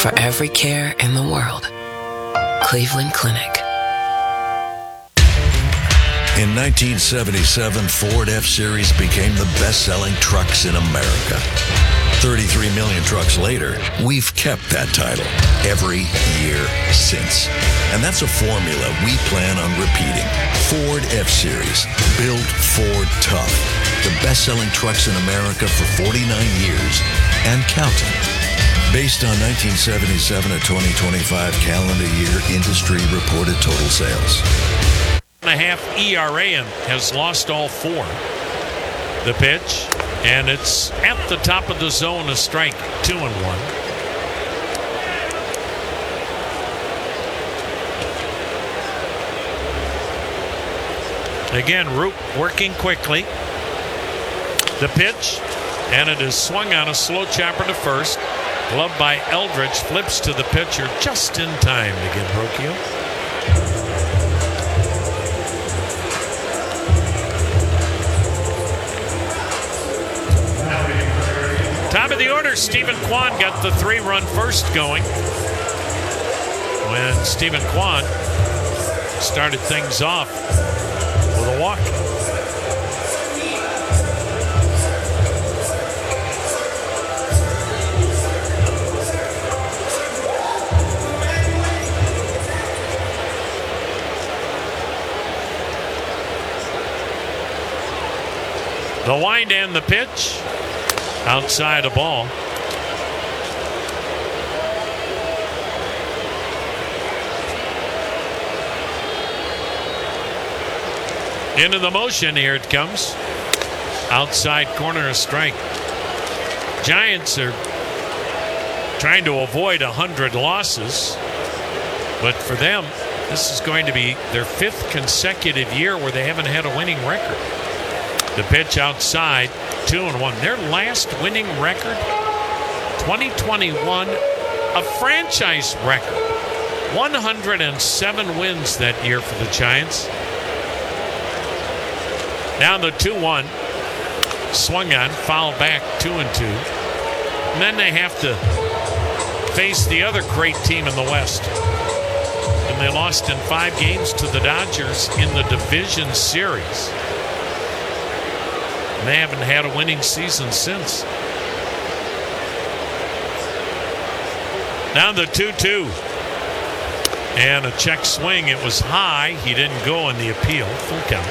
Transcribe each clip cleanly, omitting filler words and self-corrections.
For every care in the world, Cleveland Clinic. In 1977, Ford F-Series became the best-selling trucks in America. 33 million trucks later, we've kept that title every year since. And that's a formula we plan on repeating. Ford F-Series, built Ford tough. The best-selling trucks in America for 49 years and counting. Based on 1977 to 2025 calendar year industry reported total sales. 1.5 ERA and has lost all 4. The pitch, and it's at the top of the zone, a strike, 2-1. Again, Roop working quickly. The pitch, and it is swung on a slow chopper to first. Glove by Eldridge, flips to the pitcher just in time to get Brocchio. Top of the order, Stephen Kwan got the 3-run first going when Stephen Kwan started things off with a walk. The wind and the pitch. Outside a ball. Into the motion, here it comes. Outside corner, a strike. Giants are trying to avoid 100 losses, but for them, this is going to be their 5th consecutive year where they haven't had a winning record. The pitch outside, 2-1. Their last winning record, 2021, a franchise record. 107 wins that year for the Giants. Now the 2-1, swung on, foul back, 2-2. And then they have to face the other great team in the West. And they lost in 5 games to the Dodgers in the division series. They haven't had a winning season since. Now the 2-2. And a check swing. It was high. He didn't go in the appeal. Full count.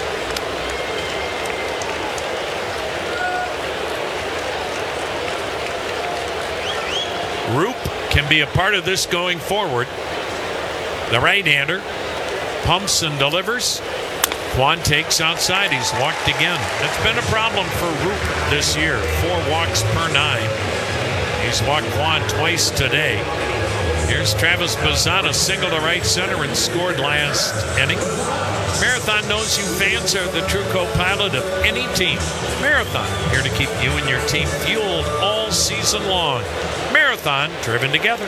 Roop can be a part of this going forward. The right-hander pumps and delivers. Kwan takes outside. He's walked again. It's been a problem for Roop this year. 4 walks per 9. He's walked Kwan twice today. Here's Travis Bazzana, single to right center and scored last inning. Marathon knows you fans are the true co-pilot of any team. Marathon, here to keep you and your team fueled all season long. Marathon, driven together.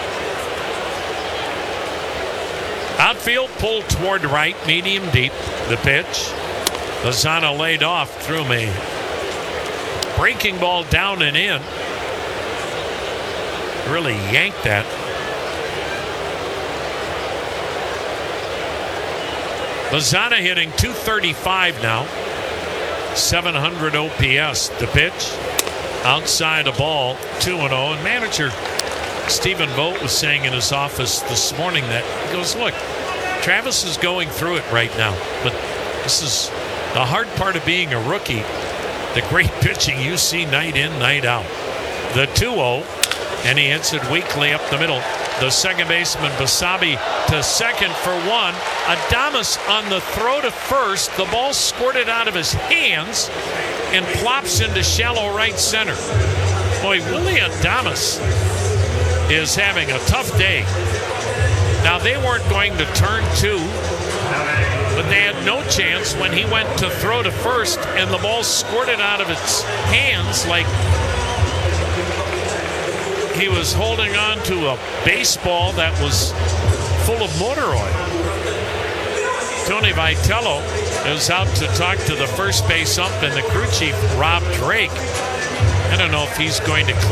Outfield pulled toward right, medium deep. The pitch. Bazzana laid off, threw him a breaking ball down and in. Really yanked that. Bazzana hitting .235 now. 700 OPS. The pitch. Outside a ball, 2-0. And manager Stephen Vogt was saying in his office this morning that he goes, look, Travis is going through it right now, but this is the hard part of being a rookie. The great pitching you see night in, night out. The 2-0, and he hits it weakly up the middle. The second baseman, Basabe, to second for 1. Adames on the throw to first. The ball squirted out of his hands and plops into shallow right center. Boy, Willy Adames is having a tough day. Now, they weren't going to turn 2, but they had no chance when he went to throw to first and the ball squirted out of its hands like he was holding on to a baseball that was full of motor oil. Tony Vitello is out to talk to the first base ump and the crew chief, Rob Drake. I don't know if he's going to